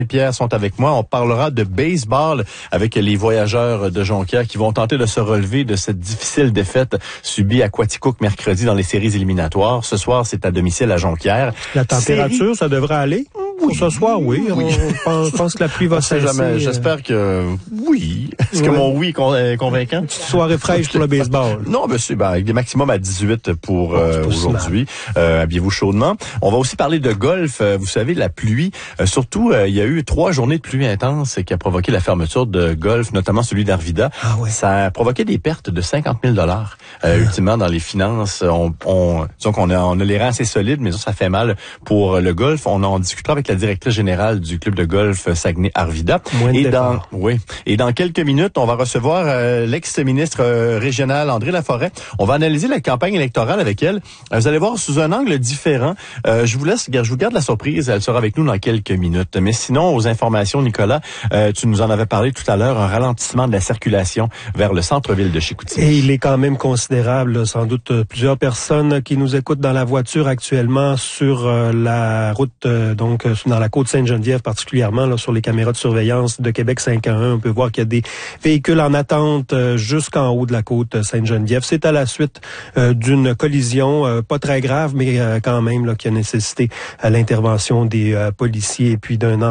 Pierre sont avec moi. On parlera de baseball avec les Voyageurs de Jonquière qui vont tenter de se relever de cette difficile défaite subie à Quaticook mercredi dans les séries éliminatoires. Ce soir, c'est à domicile à Jonquière. La température, ça devrait aller? Pour ce soir, oui. On pense que la pluie va cesser. J'espère que oui. Est-ce que mon oui est convaincant? Une petite soirée fraîche pour le baseball. Non, monsieur, avec des maximums à 18 pour aujourd'hui. Habillez-vous chaudement. On va aussi parler de golf. Vous savez, la pluie. Surtout, il y a eu 3 journées de pluie intense qui a provoqué la fermeture de golf, notamment celui d'Arvida. Ah ouais. Ça a provoqué des pertes de 50 000 ultimement dans les finances. Disons qu'on a les rangs assez solides, mais ça fait mal pour le golf. On en discutera avec la directrice générale du club de golf Saguenay-Arvida. Et dans quelques minutes, on va recevoir l'ex-ministre régional André Laforêt. On va analyser la campagne électorale avec elle. Vous allez voir sous un angle différent. Je vous garde la surprise. Elle sera avec nous dans quelques minutes. Mais sinon, aux informations, Nicolas, tu nous en avais parlé tout à l'heure, un ralentissement de la circulation vers le centre-ville de Chicoutimi. Et il est quand même considérable. Sans doute plusieurs personnes qui nous écoutent dans la voiture actuellement sur la route, donc dans la côte Sainte-Geneviève particulièrement, là, sur les caméras de surveillance de Québec 511. On peut voir qu'il y a des véhicules en attente jusqu'en haut de la côte Sainte-Geneviève. C'est à la suite d'une collision, pas très grave, mais quand même là, qui a nécessité l'intervention des policiers et puis d'une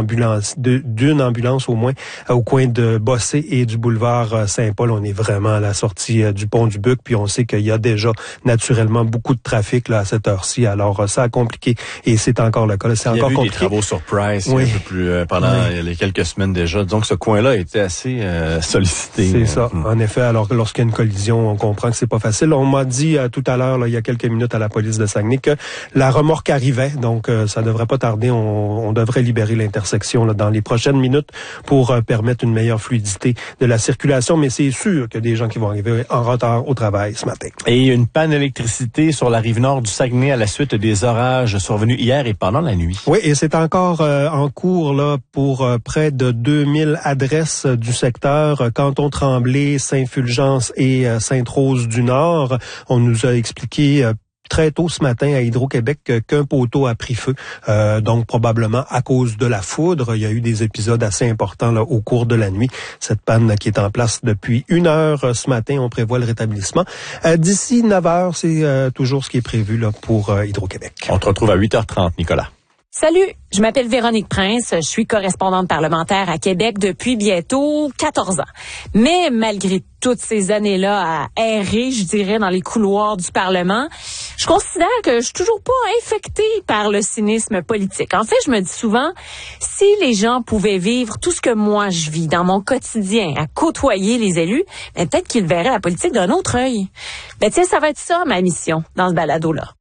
ambulance au moins au coin de Bossé et du boulevard Saint-Paul. On est vraiment à la sortie du pont du Buc, puis on sait qu'il y a déjà naturellement beaucoup de trafic là à cette heure-ci. Alors ça a compliqué et c'est encore le cas. C'est encore compliqué. Il y a eu des travaux sur Price un peu plus pendant les quelques semaines déjà. Donc ce coin-là était assez sollicité. C'est ça. En effet, alors lorsqu'il y a une collision, on comprend que c'est pas facile. On m'a dit tout à l'heure, il y a quelques minutes à la police de Saguenay, que la remorque arrivait. Donc ça devrait pas tarder. On devrait libérer l'intersection là, dans les prochaines minutes pour permettre une meilleure fluidité de la circulation. Mais c'est sûr qu'il y a des gens qui vont arriver en retard au travail ce matin. Et une panne d'électricité sur la rive nord du Saguenay à la suite des orages survenus hier et pendant la nuit. Oui, et c'est encore en cours là pour près de 2000 adresses du secteur, Canton-Tremblay, Saint-Fulgence et Sainte-Rose-du-Nord. On nous a expliqué très tôt ce matin à Hydro-Québec qu'un poteau a pris feu. Donc probablement à cause de la foudre. Il y a eu des épisodes assez importants là, au cours de la nuit. Cette panne qui est en place depuis 1 heure ce matin, on prévoit le rétablissement. D'ici 9 heures, c'est toujours ce qui est prévu là, pour Hydro-Québec. On te retrouve à 8h30, Nicolas. Salut, je m'appelle Véronique Prince, je suis correspondante parlementaire à Québec depuis bientôt 14 ans. Mais malgré toutes ces années-là à errer, je dirais, dans les couloirs du Parlement, je considère que je suis toujours pas infectée par le cynisme politique. En fait, je me dis souvent, si les gens pouvaient vivre tout ce que moi je vis dans mon quotidien, à côtoyer les élus, peut-être qu'ils verraient la politique d'un autre œil. Tiens, ça va être ça ma mission dans ce balado-là.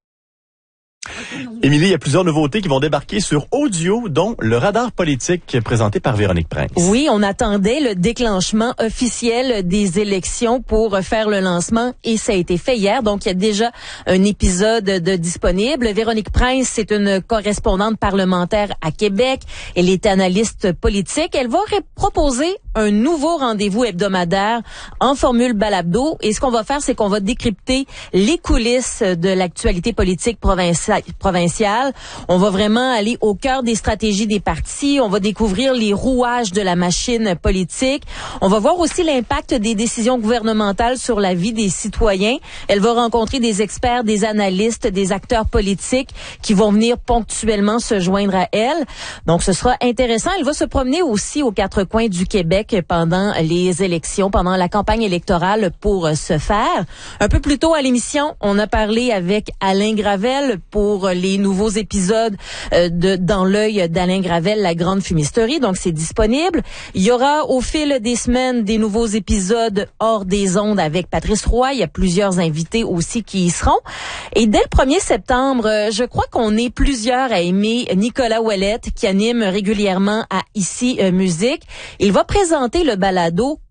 Émilie, il y a plusieurs nouveautés qui vont débarquer sur audio, dont le radar politique présenté par Véronique Prince. Oui, on attendait le déclenchement officiel des élections pour faire le lancement et ça a été fait hier. Donc, il y a déjà un épisode de disponible. Véronique Prince, c'est une correspondante parlementaire à Québec. Elle est analyste politique. Elle va proposer un nouveau rendez-vous hebdomadaire en formule balado. Et ce qu'on va faire, c'est qu'on va décrypter les coulisses de l'actualité politique provinciale. On va vraiment aller au cœur des stratégies des partis. On va découvrir les rouages de la machine politique. On va voir aussi l'impact des décisions gouvernementales sur la vie des citoyens. Elle va rencontrer des experts, des analystes, des acteurs politiques qui vont venir ponctuellement se joindre à elle. Donc, ce sera intéressant. Elle va se promener aussi aux 4 coins du Québec pendant les élections, pendant la campagne électorale pour ce faire. Un peu plus tôt à l'émission, on a parlé avec Alain Gravel pour les nouveaux épisodes de Dans l'œil d'Alain Gravel, la grande fumisterie. Donc, c'est disponible. Il y aura au fil des semaines des nouveaux épisodes hors des ondes avec Patrice Roy. Il y a plusieurs invités aussi qui y seront. Et dès le 1er septembre, je crois qu'on est plusieurs à aimer Nicolas Ouellette qui anime régulièrement à Ici Musique. Il va présenter le balado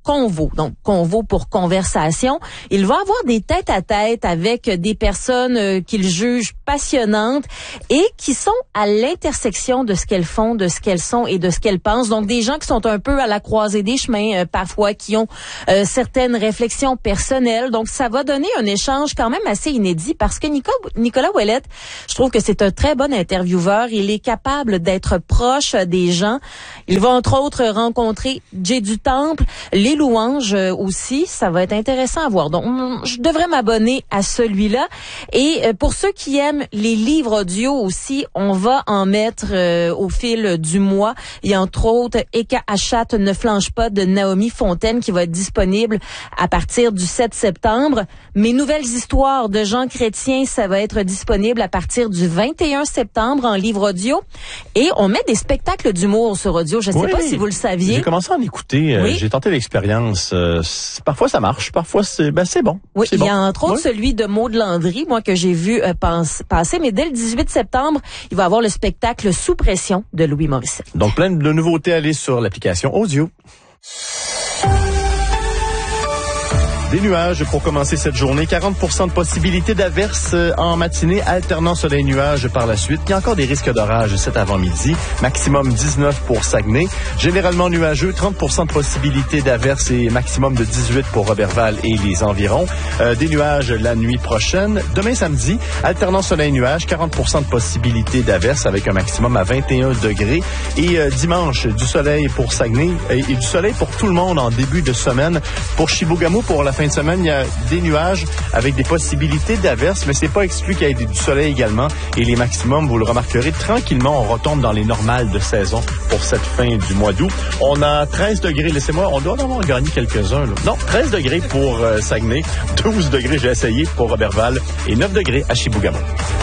convo. Donc, convo pour conversation. Il va avoir des tête-à-tête avec des personnes qu'il juge passionnantes et qui sont à l'intersection de ce qu'elles font, de ce qu'elles sont et de ce qu'elles pensent. Donc, des gens qui sont un peu à la croisée des chemins, parfois, qui ont certaines réflexions personnelles. Donc, ça va donner un échange quand même assez inédit parce que Nicolas Ouellette, je trouve que c'est un très bon intervieweur. Il est capable d'être proche des gens. Il va, entre autres, rencontrer Jay du Temple, les Louanges aussi. Ça va être intéressant à voir. Donc, je devrais m'abonner à celui-là. Et pour ceux qui aiment les livres audio aussi, on va en mettre au fil du mois. Il y a entre autres Eka Achat ne flanche pas de Naomi Fontaine qui va être disponible à partir du 7 septembre. Mes nouvelles histoires de Jean Chrétien, ça va être disponible à partir du 21 septembre en livre audio. Et on met des spectacles d'humour sur audio. Je ne sais pas si vous le saviez. J'ai commencé à en écouter. J'ai tenté l'expérience. Parfois ça marche, parfois c'est bon. Oui, il y a entre autres celui de Maud Landry, moi que j'ai vu passer. Mais dès le 18 septembre, il va y avoir le spectacle Sous pression de Louis Morissette. Donc plein de nouveautés à aller sur l'application audio. Des nuages pour commencer cette journée. 40% de possibilité d'averses en matinée, alternant soleil-nuages par la suite. Il y a encore des risques d'orage cet avant-midi. Maximum 19 pour Saguenay. Généralement nuageux, 30% de possibilité d'averses et maximum de 18 pour Roberval et les environs. Des nuages la nuit prochaine. Demain samedi, alternant soleil-nuages, 40% de possibilité d'averses avec un maximum à 21 degrés. Et dimanche, du soleil pour Saguenay et du soleil pour tout le monde en début de semaine. Pour Chibougamau, pour la fin de semaine, il y a des nuages avec des possibilités d'averses, mais c'est pas exclu qu'il y ait du soleil également. Et les maximums, vous le remarquerez, tranquillement, on retombe dans les normales de saison pour cette fin du mois d'août. On a 13 degrés, laissez-moi, on doit en avoir gagné quelques-uns, là. Non, 13 degrés pour Saguenay, 12 degrés, j'ai essayé, pour Roberval, et 9 degrés à Chibougamau.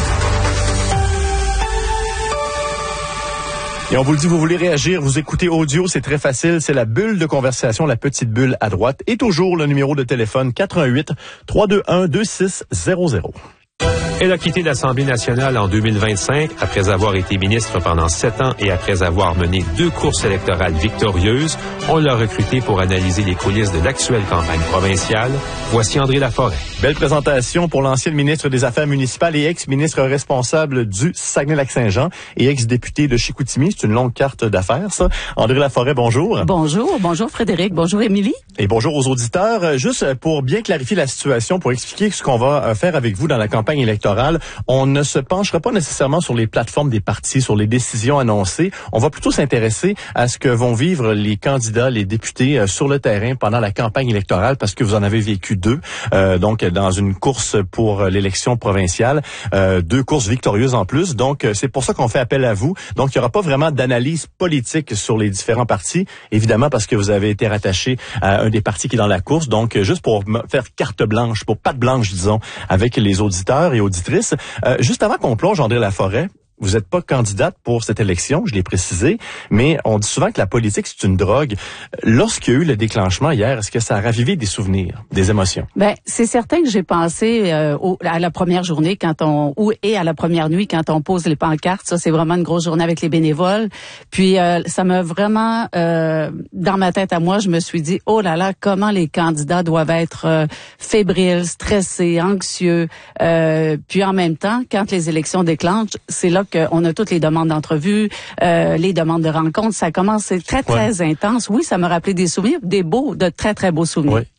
Et on vous le dit, vous voulez réagir, vous écoutez audio, c'est très facile. C'est la bulle de conversation, la petite bulle à droite. Et toujours le numéro de téléphone 418-321-2600. Elle a quitté l'Assemblée nationale en 2025 après avoir été ministre pendant 7 ans et après avoir mené 2 courses électorales victorieuses. On l'a recrutée pour analyser les coulisses de l'actuelle campagne provinciale. Voici André Laforêt. Belle présentation pour l'ancienne ministre des Affaires municipales et ex-ministre responsable du Saguenay-Lac-Saint-Jean et ex-député de Chicoutimi. C'est une longue carte d'affaires, ça. André Laforêt, bonjour. Bonjour Frédéric, bonjour Émilie. Et bonjour aux auditeurs. Juste pour bien clarifier la situation, pour expliquer ce qu'on va faire avec vous dans la campagne électorale, on ne se penchera pas nécessairement sur les plateformes des partis, sur les décisions annoncées. On va plutôt s'intéresser à ce que vont vivre les candidats, les députés sur le terrain pendant la campagne électorale, parce que vous en avez vécu 2. Donc, dans une course pour l'élection provinciale, 2 courses victorieuses en plus. Donc, c'est pour ça qu'on fait appel à vous. Donc, il n'y aura pas vraiment d'analyse politique sur les différents partis, évidemment parce que vous avez été rattaché à un des partis qui est dans la course. Donc, juste pour faire carte blanche, pour patte blanche, disons, avec les auditeurs et auditrices. Juste avant qu'on plonge, André Laforêt, vous n'êtes pas candidate pour cette élection, je l'ai précisé, mais on dit souvent que la politique, c'est une drogue. Lorsqu'il y a eu le déclenchement hier, est-ce que ça a ravivé des souvenirs, des émotions? C'est certain que j'ai pensé à la première journée et à la première nuit quand on pose les pancartes. Ça, c'est vraiment une grosse journée avec les bénévoles. Puis, ça m'a vraiment, dans ma tête à moi, je me suis dit, oh là là, comment les candidats doivent être fébriles, stressés, anxieux. Puis en même temps, quand les élections déclenchent, c'est là qu'on a toutes les demandes d'entrevue, les demandes de rencontres. Ça commence, c'est très, très intense. Oui, ça m'a rappelé des souvenirs, de très, très beaux souvenirs. Oui.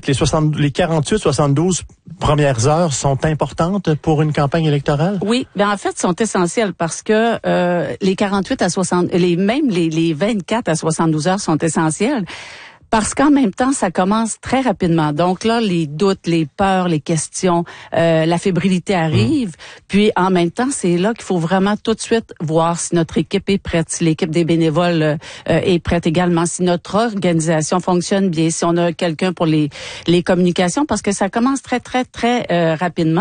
72 premières heures sont importantes pour une campagne électorale? Oui, en fait, sont essentielles parce que les 48 à 60, les 24 à 72 heures sont essentielles. Parce qu'en même temps, ça commence très rapidement. Donc là, les doutes, les peurs, les questions, la fébrilité arrive. Puis en même temps, c'est là qu'il faut vraiment tout de suite voir si notre équipe est prête, si l'équipe des bénévoles est prête également, si notre organisation fonctionne bien, si on a quelqu'un pour les communications, parce que ça commence très, très, très rapidement.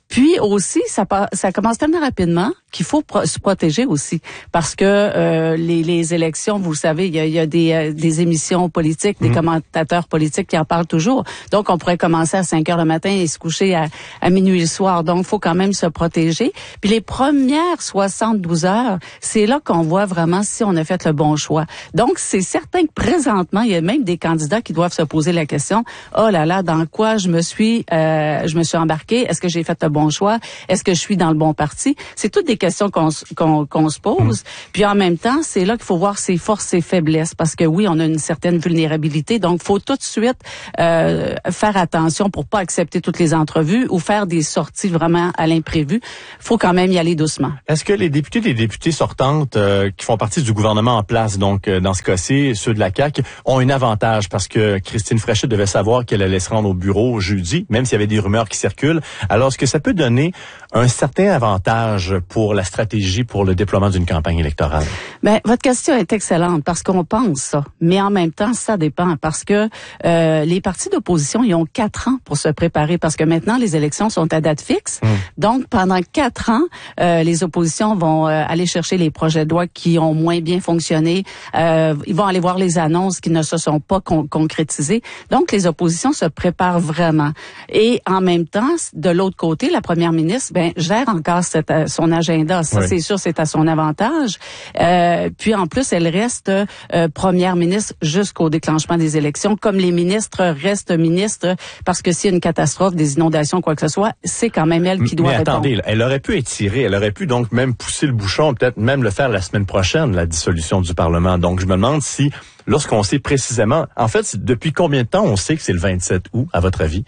Puis aussi, ça commence tellement rapidement qu'il faut se protéger aussi, parce que les élections, vous le savez, il y a des émissions politiques, des commentateurs politiques qui en parlent toujours. Donc, on pourrait commencer à 5 heures le matin et se coucher à minuit le soir. Donc, il faut quand même se protéger. Puis les premières 72 heures, c'est là qu'on voit vraiment si on a fait le bon choix. Donc, c'est certain que présentement, il y a même des candidats qui doivent se poser la question, oh là là, dans quoi je me suis embarqué? Est-ce que j'ai fait le bon choix? Est-ce que je suis dans le bon parti? C'est toutes des questions qu'on se pose. Puis en même temps, c'est là qu'il faut voir ses forces, ses faiblesses, parce que oui, on a une certaine vulnérabilité. Donc, faut tout de suite faire attention pour pas accepter toutes les entrevues ou faire des sorties vraiment à l'imprévu. Faut quand même y aller doucement. Est-ce que les députés et les députées sortantes qui font partie du gouvernement en place, donc dans ce cas-ci, ceux de la CAQ, ont un avantage parce que Christine Fréchette devait savoir qu'elle allait se rendre au bureau jeudi, même s'il y avait des rumeurs qui circulent. Alors, est-ce que ça peut donner un certain avantage pour la stratégie, pour le déploiement d'une campagne électorale? Ben, votre question est excellente parce qu'on pense ça, mais en même temps, ça dépend parce que les partis d'opposition, ils ont 4 ans pour se préparer parce que maintenant, les élections sont à date fixe. Donc, pendant 4 ans, les oppositions vont aller chercher les projets de loi qui ont moins bien fonctionné. Ils vont aller voir les annonces qui ne se sont pas concrétisées. Donc, les oppositions se préparent vraiment. Et en même temps, de l'autre côté, la première ministre, gère encore son agenda. Ça, oui. C'est sûr, c'est à son avantage. Puis, en plus, elle reste première ministre jusqu'au déclenchement des élections, comme les ministres restent ministres, parce que s'il y a une catastrophe, des inondations, quoi que ce soit, c'est quand même elle qui doit répondre. Mais attendez, elle aurait pu étirer, elle aurait pu donc même pousser le bouchon, peut-être même le faire la semaine prochaine, la dissolution du Parlement. Donc, je me demande si, lorsqu'on sait précisément, en fait, depuis combien de temps on sait que c'est le 27 août, à votre avis?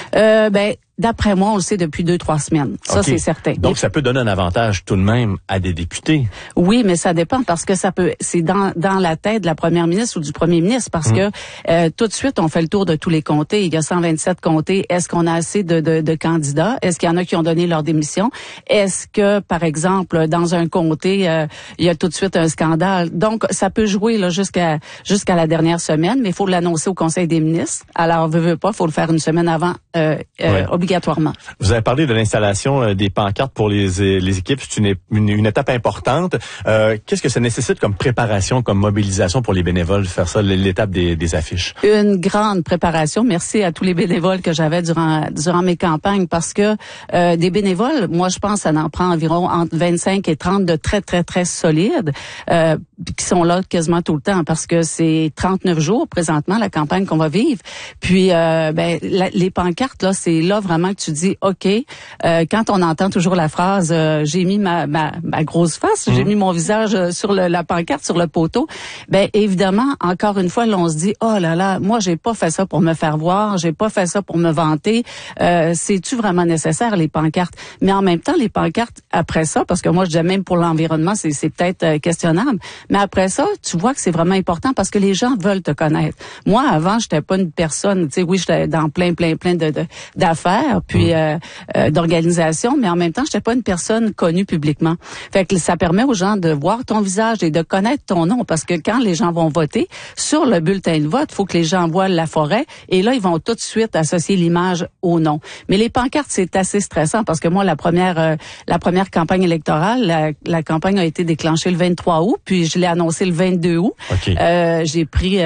D'après moi, on le sait depuis 2-3 semaines. Ça, okay. C'est certain. Donc, ça peut donner un avantage tout de même à des députés. Oui, mais ça dépend parce que c'est dans la tête de la première ministre ou du premier ministre parce que tout de suite, on fait le tour de tous les comtés. Il y a 127 comtés. Est-ce qu'on a assez de candidats? Est-ce qu'il y en a qui ont donné leur démission? Est-ce que, par exemple, dans un comté, il y a tout de suite un scandale? Donc, ça peut jouer là jusqu'à la dernière semaine, mais il faut l'annoncer au Conseil des ministres. Alors, veut pas, faut le faire une semaine avant, obligatoirement. Vous avez parlé de l'installation des pancartes pour les équipes. C'est une étape importante. Qu'est-ce que ça nécessite comme préparation, comme mobilisation pour les bénévoles de faire ça, l'étape des affiches? Une grande préparation. Merci à tous les bénévoles que j'avais durant mes campagnes parce que des bénévoles, moi, je pense, ça en prend environ entre 25 et 30 de très, très, très solides qui sont là quasiment tout le temps parce que c'est 39 jours présentement, la campagne qu'on va vivre. Puis, les pancartes, là, c'est là vraiment que tu dis, OK, quand on entend toujours la phrase, j'ai mis ma grosse face, j'ai mis mon visage sur la pancarte, sur le poteau, évidemment, encore une fois, là, on se dit, oh là là, moi, j'ai pas fait ça pour me faire voir, j'ai pas fait ça pour me vanter. C'est-tu vraiment nécessaire, les pancartes? Mais en même temps, les pancartes, après ça, parce que moi, je dis même pour l'environnement, c'est peut-être questionnable, mais après ça, tu vois que c'est vraiment important parce que les gens veulent te connaître. Moi, avant, j'étais pas une personne, tu sais, oui, j'étais dans plein d'affaires, puis d'organisation, mais en même temps, j'étais pas une personne connue publiquement. Fait que ça permet aux gens de voir ton visage et de connaître ton nom, parce que quand les gens vont voter, sur le bulletin de vote, il faut que les gens voient la forêt, et là, ils vont tout de suite associer l'image au nom. Mais les pancartes, c'est assez stressant, parce que moi, la première campagne électorale, la campagne a été déclenchée le 23 août, puis je l'ai annoncé le 22 août. Okay. J'ai pris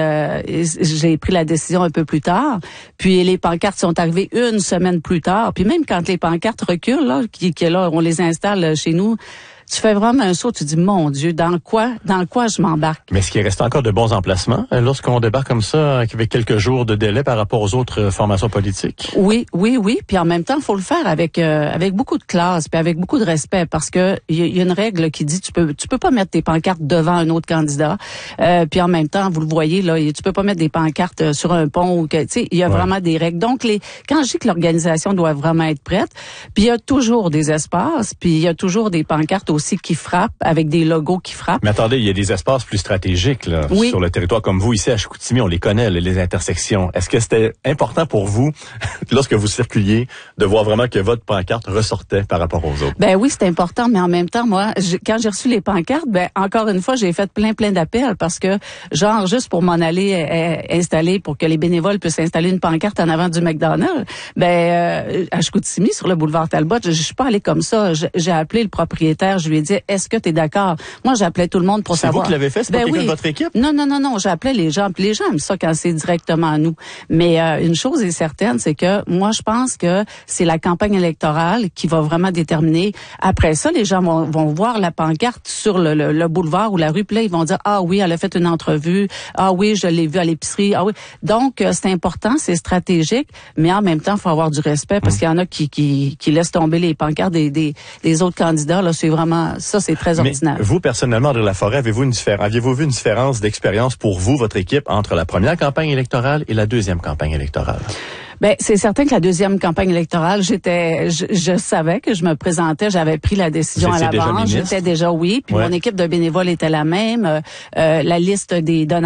la décision un peu plus tard, puis les pancartes sont arrivées une semaine plus tard. Puis même quand les pancartes reculent, là, là, on les installe chez nous, tu fais vraiment un saut, tu dis, mon Dieu, dans quoi je m'embarque? Mais est-ce qu'il reste encore de bons emplacements lorsqu'on débarque comme ça, avec quelques jours de délai par rapport aux autres formations politiques? Oui. Puis en même temps, il faut le faire avec beaucoup de classe, puis avec beaucoup de respect, parce que il y a une règle qui dit tu peux pas mettre tes pancartes devant un autre candidat. Puis en même temps, vous le voyez là, tu peux pas mettre des pancartes sur un pont, ou tu sais, il y a vraiment des règles. Donc quand je dis que l'organisation doit vraiment être prête, puis il y a toujours des espaces, puis il y a toujours des pancartes aussi qui frappe, avec des logos qui frappent. Mais attendez, il y a des espaces plus stratégiques là, sur le territoire comme vous, ici à Chicoutimi, on les connaît, les intersections. Est-ce que c'était important pour vous, lorsque vous circuliez, de voir vraiment que votre pancarte ressortait par rapport aux autres? Ben oui, c'est important, mais en même temps, moi, quand j'ai reçu les pancartes, encore une fois, j'ai fait plein d'appels parce que, genre, juste pour m'en aller installer, pour que les bénévoles puissent installer une pancarte en avant du McDonald's, à Chicoutimi, sur le boulevard Talbot, je suis pas allée comme ça. J'ai appelé le propriétaire, je lui ai dit, est-ce que tu es d'accord? Moi, j'appelais tout le monde pour savoir. C'est vous qui l'avez fait? C'est pas quelqu'un de votre équipe? Non, j'appelais les gens. Puis les gens aiment ça quand c'est directement à nous. Mais une chose est certaine, c'est que moi, je pense que c'est la campagne électorale qui va vraiment déterminer. Après ça, les gens vont voir la pancarte sur le boulevard ou la rue, puis là, ils vont dire, ah oui, elle a fait une entrevue, ah oui, je l'ai vue à l'épicerie, ah oui. Donc, c'est important, c'est stratégique, mais en même temps, il faut avoir du respect parce qu'il y en a qui laissent tomber les pancartes des autres candidats. Là, c'est vraiment, ça, c'est très ordinaire. Mais vous, personnellement, André Laforêt, aviez-vous vu une différence d'expérience pour vous, votre équipe, entre la première campagne électorale et la deuxième campagne électorale? C'est certain que la deuxième campagne électorale, je savais que je me présentais, j'avais pris la décision à l'avance. J'étais déjà, oui. Puis mon équipe de bénévoles était la même. La liste des donateurs